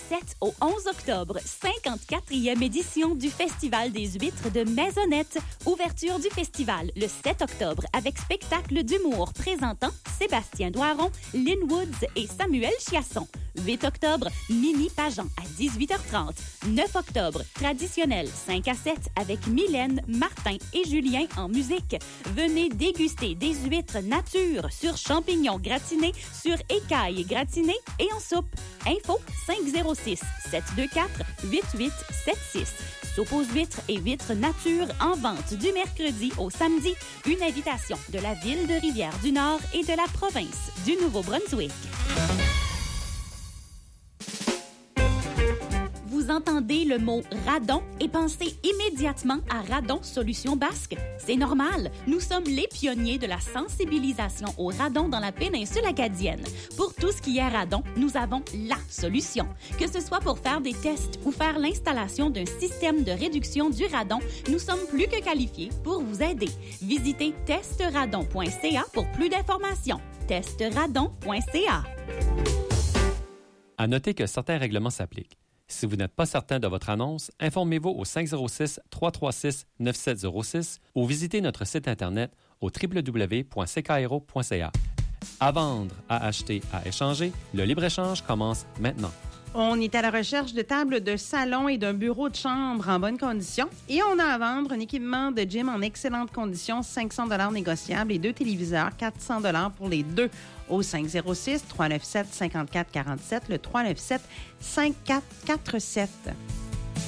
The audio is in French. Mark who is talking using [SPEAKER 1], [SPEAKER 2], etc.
[SPEAKER 1] 7 au 11 octobre, 54e édition du Festival des huîtres de Maisonnette. Ouverture du festival le 7 octobre avec spectacle d'humour présentant Sébastien Doiron, Lynn Woods et Samuel Chiasson. 8 octobre, Mimi Pageant à 18h30. 9 octobre, traditionnel 5 à 7 avec Mylène, Martin et Julien en musique. Venez déguster des huîtres nature sur champignons gratinés, sur écailles gratinées et en soupe. Info 506-724-8876. Soupe aux huîtres et huîtres nature en vente du mercredi au samedi. Une invitation de la ville de Rivière-du-Nord et de la province du Nouveau-Brunswick. Vous entendez le mot radon et pensez immédiatement à Radon Solutions Basques. C'est normal, nous sommes les pionniers de la sensibilisation au radon dans la péninsule acadienne. Pour tout ce qui est radon, nous avons la solution. Que ce soit pour faire des tests ou faire l'installation d'un système de réduction du radon, nous sommes plus que qualifiés pour vous aider. Visitez testradon.ca pour plus d'informations. testradon.ca.
[SPEAKER 2] À noter que certains règlements s'appliquent. Si vous n'êtes pas certain de votre annonce, informez-vous au 506-336-9706 ou visitez notre site Internet au www.ckaero.ca. À vendre, à acheter, à échanger, le libre-échange commence maintenant.
[SPEAKER 3] On est à la recherche de tables de salon et d'un bureau de chambre en bonne condition. Et on a à vendre un équipement de gym en excellente condition, 500 $ négociables et 2 téléviseurs, 400 $ pour les deux. Au 506-397-5447, le 397-5447.